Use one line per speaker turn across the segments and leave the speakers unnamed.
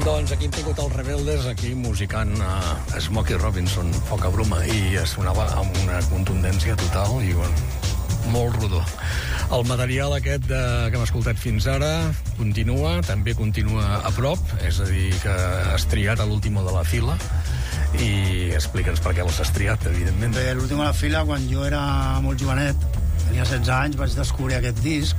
Doncs aquí hem tingut els Rebeldes, aquí musicant Smokey Robinson, Poca Bruma, i sonava amb una contundència total i, bueno, molt rodó. El material aquest que hem escoltat fins ara també continua a prop, és a dir, que has triat a l'último de la fila, i explica'ns per què l'has triat, evidentment.
Bé, l'último de la fila, quan jo era molt jovenet, tenia 16 anys, vaig descobrir aquest disc.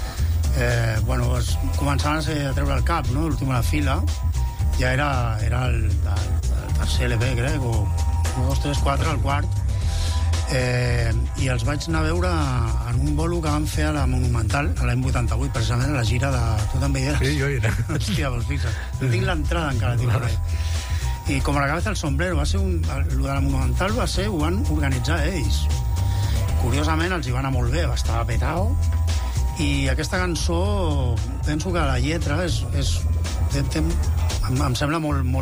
Començaven a treure el cap, no?, l'último de la fila. Ja era el tercer LP, crec, o 1, 2, 3, 4, el quart. I els vaig anar a veure en un bolo que van fer a la Monumental l'any 88, precisament a la gira de... Tu també hi eres?
Sí, jo hi era.
Hòstia, vols fixar. No tinc l'entrada encara, tio. I com a la cabeza del sombrero, lo de la Monumental ho van organitzar ells. Curiosament els hi va anar molt bé, estava petao, i aquesta cançó penso que la lletra em sembla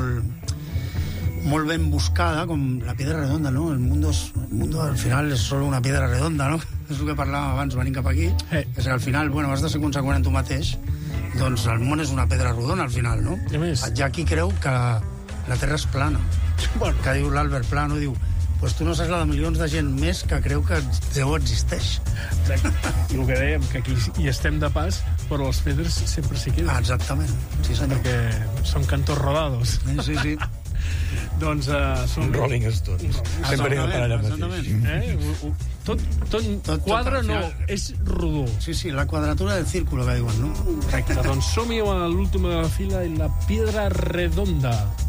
molt ben buscada, com la piedra redonda, no? El mundo al final és solo una piedra redonda, no? És el que parlàvem abans venint cap aquí. És que al final, has de ser conseqüent en tu mateix, doncs el món és una pedra rodona al final, no? Hi ha qui creu que la Terra és plana. Que diu l'Albert Plano, diu, pues tu no saps la de milions de gent més que creu que Déu existeix.
Exacte. I el que dèiem, que aquí hi estem de pas, però les pedres sempre s'hi queden.
Exactament. Sí, senyor.
Perquè són cantos rodados.
Sí.
Doncs són...
Rolling Stones. Sempre anem per allà mateix.
Tot quadre no, és rodó.
Sí, la quadratura del círculo, que diuen, no?
Correcte, doncs som-hi a l'última fila i la piedra redonda.